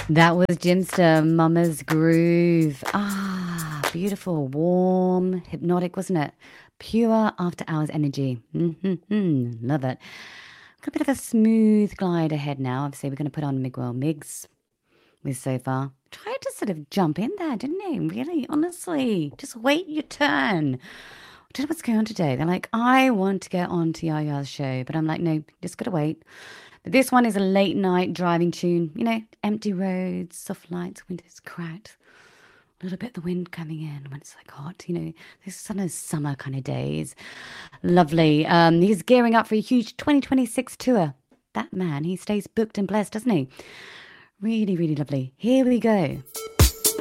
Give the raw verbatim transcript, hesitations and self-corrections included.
That was Jimster, Mama's Groove. Ah, beautiful, warm, hypnotic, wasn't it? Pure after hours energy. Mm-hmm. Love it. Got a bit of a smooth glide ahead now. Obviously, we're going to put on Miguel Migs with So Far. Tried to sort of jump in there, didn't he? Really, honestly. Just wait your turn. I don't know what's going on today. They're like, I want to get on to Yaya's show, but I'm like, no, just gotta wait. But this one is a late night driving tune. You know, empty roads, soft lights, windows cracked. A little bit of the wind coming in when it's like hot, you know, this summer, summer kind of days. Lovely. Um, he's gearing up for a huge twenty twenty-six tour. That man, he stays booked and blessed, doesn't he? Really, really lovely. Here we go.